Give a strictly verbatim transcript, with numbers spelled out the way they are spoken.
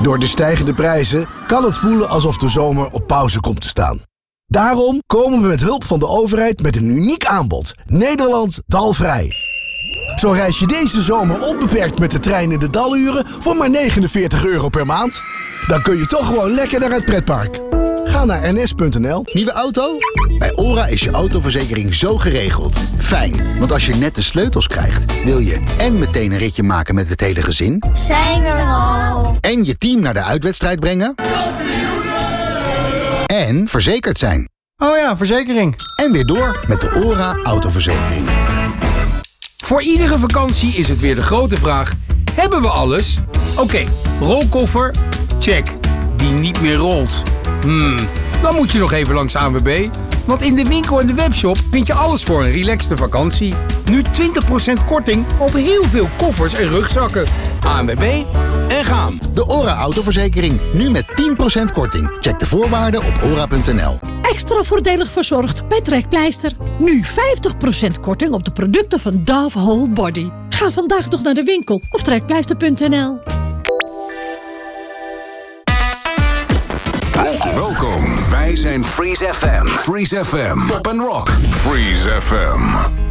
Door de stijgende prijzen kan het voelen alsof de zomer op pauze komt te staan. Daarom komen we met hulp van de overheid met een uniek aanbod. Nederland dalvrij. Zo reis je deze zomer onbeperkt met de trein in de daluren voor maar negenenveertig euro per maand. Dan kun je toch gewoon lekker naar het pretpark. Ga naar n s punt n l. Nieuwe auto? Bij OHRA is je autoverzekering zo geregeld. Fijn, want als je net de sleutels krijgt, wil je en meteen een ritje maken met het hele gezin. Zijn we er al? En je team naar de uitwedstrijd brengen. En verzekerd zijn. Oh ja, verzekering. En weer door met de OHRA autoverzekering. Voor iedere vakantie is het weer de grote vraag: hebben we alles? Oké, okay, rolkoffer? Check. Die niet meer rolt? Hmm, dan moet je nog even langs A N W B. Want in de winkel en de webshop vind je alles voor een relaxte vakantie. Nu twintig procent korting op heel veel koffers en rugzakken. A N W B en gaan. De OHRA autoverzekering. Nu met tien procent korting. Check de voorwaarden op ora punt n l. Extra voordelig verzorgd bij Trekpleister. Nu vijftig procent korting op de producten van Dove Whole Body. Ga vandaag nog naar de winkel of trekpleister punt n l. Welkom, wij zijn Freeze F M. Freeze F M. Pop and Rock. Freeze F M.